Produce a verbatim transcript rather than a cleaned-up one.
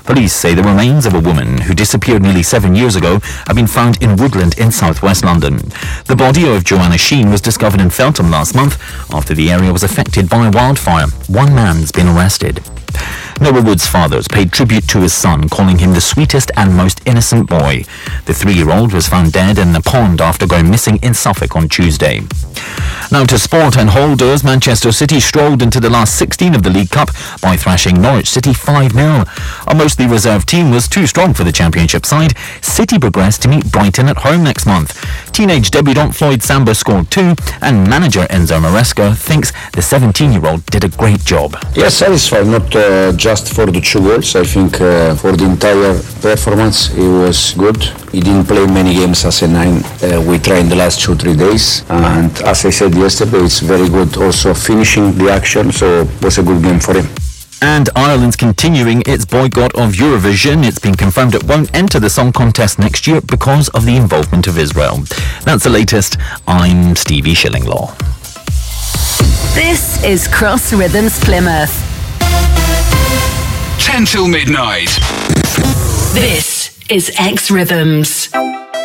Police say the remains of a woman who disappeared nearly seven years ago have been found in Woodland in southwest London. The body of Joanna Sheen was discovered in Feltham last month after the area was affected by a wildfire. One man's been arrested. Noah Wood's fathers paid tribute to his son, calling him the sweetest and most innocent boy. The three-year-old was found dead in a pond after going missing in Suffolk on Tuesday. Now to sport and holders. Manchester City strolled into the last sixteen of the League Cup by thrashing Norwich City five nil. A mostly reserved team was too strong for the Championship side. City progressed to meet Brighton at home next month. Teenage debutant Floyd Samba scored two, and manager Enzo Maresca thinks the seventeen-year-old did a great job. Yes, satisfied, not uh, just for the two goals. I think uh, for the entire performance it was good. He didn't play many games as a nine. Uh, we trained the last two, three days. And as I said yesterday, it's very good also finishing the action, so it was a good game for him. And Ireland's continuing its boycott of Eurovision. It's been confirmed it won't enter the song contest next year because of the involvement of Israel. That's the latest. I'm Stevie Shillinglaw. This is Cross Rhythms Plymouth. ten till midnight. This is X Rhythms.